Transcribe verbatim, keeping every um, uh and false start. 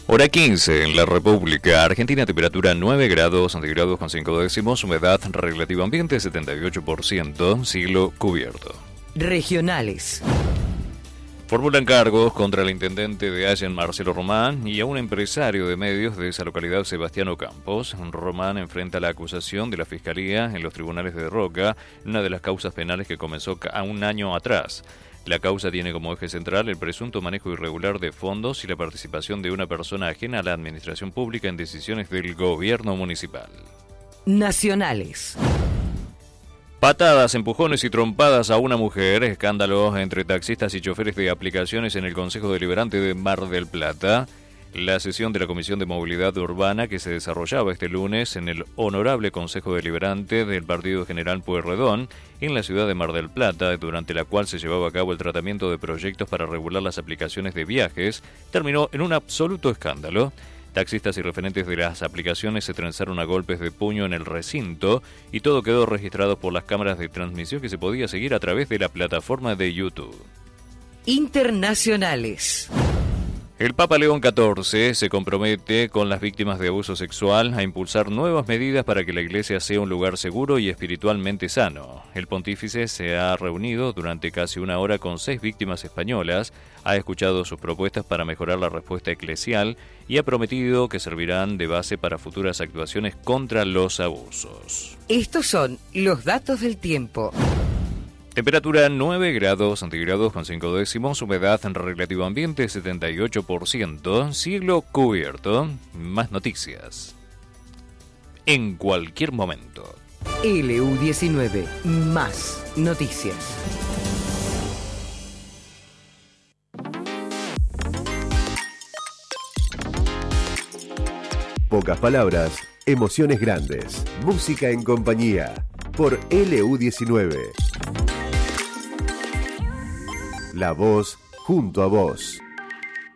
Hora quince en la República Argentina, temperatura nueve grados centígrados con cinco décimos, humedad relativa ambiente setenta y ocho por ciento, cielo cubierto. Regionales. Formulan cargos contra el intendente de Allen, Marcelo Román, y a un empresario de medios de esa localidad, Sebastiano Campos. Román enfrenta la acusación de la Fiscalía en los tribunales de Roca, en una de las causas penales que comenzó a un año atrás. La causa tiene como eje central el presunto manejo irregular de fondos y la participación de una persona ajena a la administración pública en decisiones del gobierno municipal. Nacionales. Patadas, empujones y trompadas a una mujer, escándalos entre taxistas y choferes de aplicaciones en el Consejo Deliberante de Mar del Plata. La sesión de la Comisión de Movilidad Urbana que se desarrollaba este lunes en el Honorable Consejo Deliberante del Partido General Pueyrredón en la ciudad de Mar del Plata, durante la cual se llevaba a cabo el tratamiento de proyectos para regular las aplicaciones de viajes, terminó en un absoluto escándalo. Taxistas y referentes de las aplicaciones se trenzaron a golpes de puño en el recinto y todo quedó registrado por las cámaras de transmisión que se podía seguir a través de la plataforma de YouTube. Internacionales. El Papa León catorce se compromete con las víctimas de abuso sexual a impulsar nuevas medidas para que la Iglesia sea un lugar seguro y espiritualmente sano. El pontífice se ha reunido durante casi una hora con seis víctimas españolas, ha escuchado sus propuestas para mejorar la respuesta eclesial y ha prometido que servirán de base para futuras actuaciones contra los abusos. Estos son los datos del tiempo. Temperatura nueve grados centígrados con cinco décimos, humedad relativo ambiente setenta y ocho por ciento, cielo cubierto. Más noticias en cualquier momento. L U diecinueve, más noticias. Pocas palabras, emociones grandes. Música en compañía. Por L U diecinueve. La voz junto a vos.